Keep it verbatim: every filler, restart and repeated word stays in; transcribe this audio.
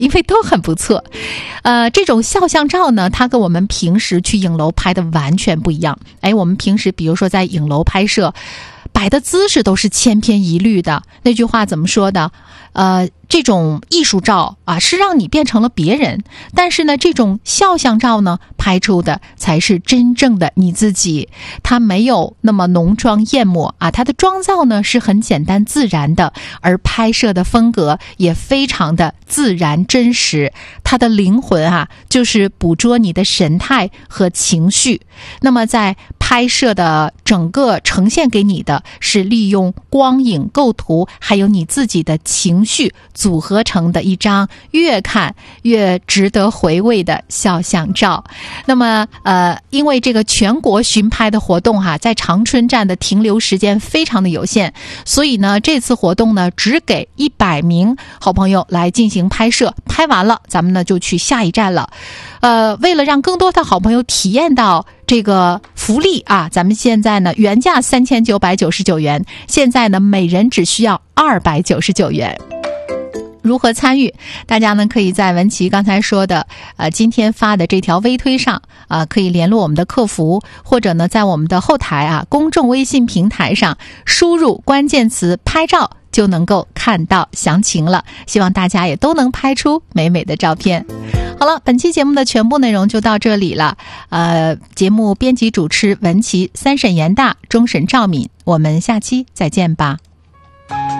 因为都很不错。呃，这种肖像照呢，它跟我们平时去影楼拍的完全不一样。哎，我们平时比如说在影楼拍摄，摆的姿势都是千篇一律的。那句话怎么说的？呃，这种艺术照啊，是让你变成了别人，但是呢，这种肖像照呢，拍出的才是真正的你自己。它没有那么浓妆艳抹啊，它的妆造呢是很简单自然的，而拍摄的风格也非常的自然真实。它的灵魂啊，就是捕捉你的神态和情绪。那么在拍摄的整个呈现给你的是利用光影、构图，还有你自己的情绪组合成的一张越看越值得回味的肖像照。那么呃，因为这个全国巡拍的活动哈、啊，在长春站的停留时间非常的有限，所以呢，这次活动呢只给一百名好朋友来进行拍摄，拍完了咱们呢就去下一站了。呃，为了让更多的好朋友体验到这个福利啊，咱们现在呢原价三千九百九十九元，现在呢每人只需要二百九十九元。如何参与？大家呢可以在文琪刚才说的呃今天发的这条微推上啊、呃，可以联络我们的客服，或者呢在我们的后台啊公众微信平台上输入关键词拍照，就能够看到详情了。希望大家也都能拍出美美的照片。好了，本期节目的全部内容就到这里了。呃，节目编辑主持文琪，三审严大，终审赵敏，我们下期再见吧。